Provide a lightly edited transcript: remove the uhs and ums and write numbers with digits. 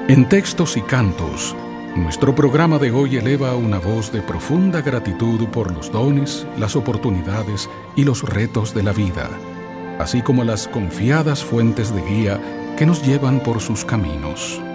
En Textos y Cantos, nuestro programa de hoy eleva una voz de profunda gratitud por los dones, las oportunidades y los retos de la vida, así como las confiadas fuentes de guía que nos llevan por sus caminos.